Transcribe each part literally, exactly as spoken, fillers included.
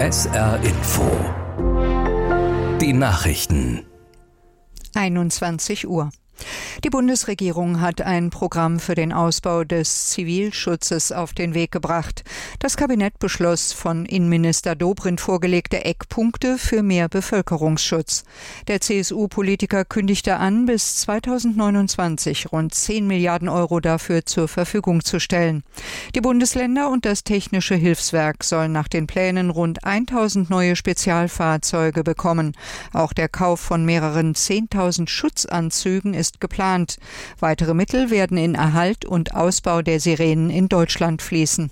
S R Info. Die Nachrichten. einundzwanzig Uhr. Die Bundesregierung hat ein Programm für den Ausbau des Zivilschutzes auf den Weg gebracht. Das Kabinett beschloss von Innenminister Dobrindt vorgelegte Eckpunkte für mehr Bevölkerungsschutz. Der C S U-Politiker kündigte an, bis zweitausendneunundzwanzig rund zehn Milliarden Euro dafür zur Verfügung zu stellen. Die Bundesländer und das Technische Hilfswerk sollen nach den Plänen rund tausend neue Spezialfahrzeuge bekommen. Auch der Kauf von mehreren zehntausend Schutzanzügen ist ist geplant. Weitere Mittel werden in Erhalt und Ausbau der Sirenen in Deutschland fließen.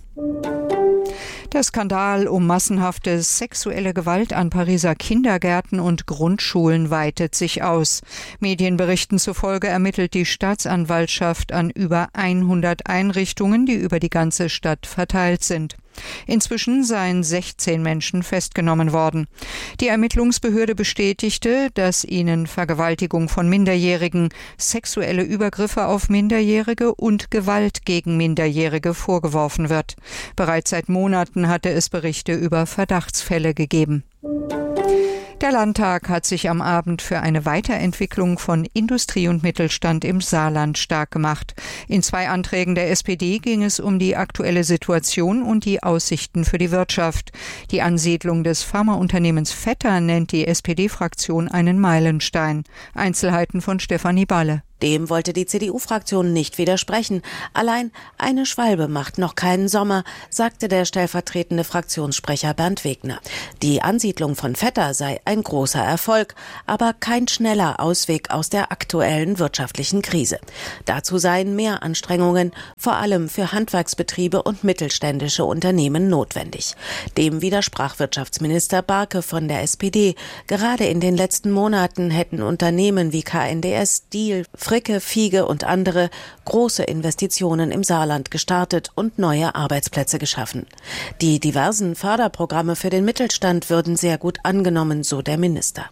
Der Skandal um massenhafte sexuelle Gewalt an Pariser Kindergärten und Grundschulen weitet sich aus. Medienberichten zufolge ermittelt die Staatsanwaltschaft an über hundert Einrichtungen, die über die ganze Stadt verteilt sind. Inzwischen seien sechzehn Menschen festgenommen worden. Die Ermittlungsbehörde bestätigte, dass ihnen Vergewaltigung von Minderjährigen, sexuelle Übergriffe auf Minderjährige und Gewalt gegen Minderjährige vorgeworfen wird. Bereits seit Monaten hatte es Berichte über Verdachtsfälle gegeben. Der Landtag hat sich am Abend für eine Weiterentwicklung von Industrie und Mittelstand im Saarland stark gemacht. In zwei Anträgen der S P D ging es um die aktuelle Situation und die Aussichten für die Wirtschaft. Die Ansiedlung des Pharmaunternehmens Vetter nennt die S P D-Fraktion einen Meilenstein. Einzelheiten von Stefanie Balle. Dem wollte die C D U-Fraktion nicht widersprechen. Allein eine Schwalbe macht noch keinen Sommer, sagte der stellvertretende Fraktionssprecher Bernd Wegner. Die Ansiedlung von Vetter sei ein großer Erfolg, aber kein schneller Ausweg aus der aktuellen wirtschaftlichen Krise. Dazu seien mehr Anstrengungen, vor allem für Handwerksbetriebe und mittelständische Unternehmen notwendig. Dem widersprach Wirtschaftsminister Barke von der S P D. Gerade in den letzten Monaten hätten Unternehmen wie K N D S, Diehl, Fricke, Fiege und andere große Investitionen im Saarland gestartet und neue Arbeitsplätze geschaffen. Die diversen Förderprogramme für den Mittelstand würden sehr gut angenommen, so der Minister.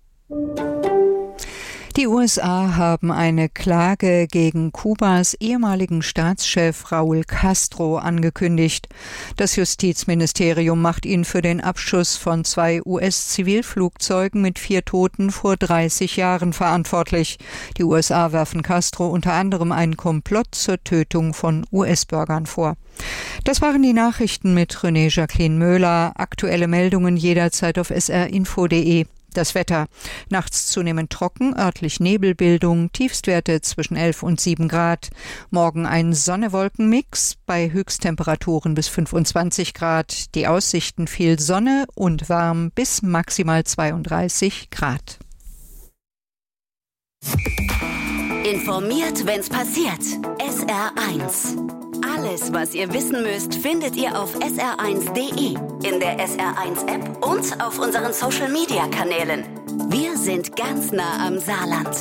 Die U S A haben eine Klage gegen Kubas ehemaligen Staatschef Raúl Castro angekündigt. Das Justizministerium macht ihn für den Abschuss von zwei U S-Zivilflugzeugen mit vier Toten vor dreißig Jahren verantwortlich. Die U S A werfen Castro unter anderem einen Komplott zur Tötung von U S-Bürgern vor. Das waren die Nachrichten mit René Jacqueline Möhler. Aktuelle Meldungen jederzeit auf s r info punkt de. Das Wetter. Nachts zunehmend trocken, örtlich Nebelbildung, Tiefstwerte zwischen elf und sieben Grad. Morgen ein Sonne-Wolken-Mix bei Höchsttemperaturen bis fünfundzwanzig Grad. Die Aussichten viel Sonne und warm bis maximal zweiunddreißig Grad. Informiert, wenn's passiert. S R eins. Alles, was ihr wissen müsst, findet ihr auf s r eins punkt de, in der S R eins App und auf unseren Social-Media-Kanälen. Wir sind ganz nah am Saarland.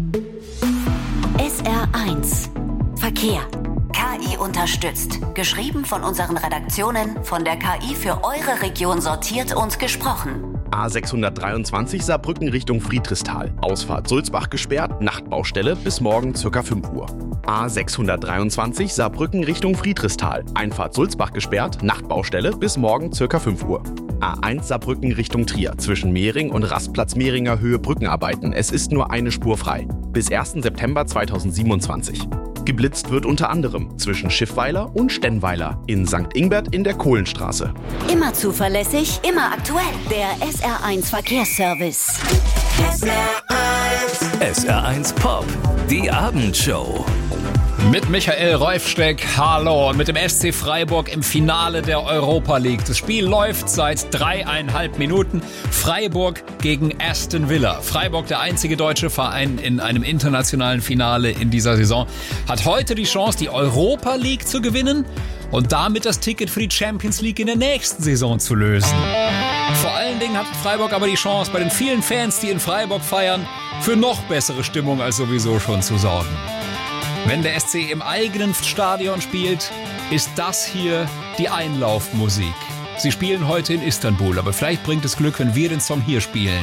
S R eins. Verkehr. K I unterstützt. Geschrieben von unseren Redaktionen, von der K I für eure Region sortiert und gesprochen. A sechshundertdreiundzwanzig Saarbrücken Richtung Friedrichsthal. Ausfahrt Sulzbach gesperrt, Nachtbaustelle bis morgen ca. fünf Uhr. A sechshundertdreiundzwanzig Saarbrücken Richtung Friedrichsthal. Einfahrt Sulzbach gesperrt, Nachtbaustelle bis morgen ca. fünf Uhr. A eins Saarbrücken Richtung Trier. Zwischen Mehring und Rastplatz Mehringer Höhe Brückenarbeiten. Es ist nur eine Spur frei. Bis ersten September zweitausendsiebenundzwanzig. Geblitzt wird unter anderem zwischen Schiffweiler und Stennweiler in Sankt Ingbert in der Kohlenstraße. Immer zuverlässig, immer aktuell. Der S R eins Verkehrsservice. S R eins. S R eins Pop. Die Abendshow. Mit Michael Reufsteck, hallo, und mit dem S C Freiburg im Finale der Europa League. Das Spiel läuft seit dreieinhalb Minuten. Freiburg gegen Aston Villa. Freiburg, der einzige deutsche Verein in einem internationalen Finale in dieser Saison, hat heute die Chance, die Europa League zu gewinnen und damit das Ticket für die Champions League in der nächsten Saison zu lösen. Vor allen Dingen hat Freiburg aber die Chance, bei den vielen Fans, die in Freiburg feiern, für noch bessere Stimmung als sowieso schon zu sorgen. Wenn der S C im eigenen Stadion spielt, ist das hier die Einlaufmusik. Sie spielen heute in Istanbul, aber vielleicht bringt es Glück, wenn wir den Song hier spielen.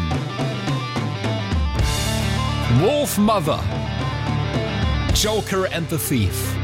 Wolf Mother, Joker and the Thief.